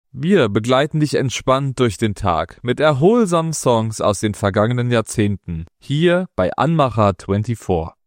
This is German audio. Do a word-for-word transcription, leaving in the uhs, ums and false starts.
Wir begleiten dich entspannt durch den Tag mit erholsamen Songs aus den vergangenen Jahrzehnten. Hier bei Anmacher vierundzwanzig.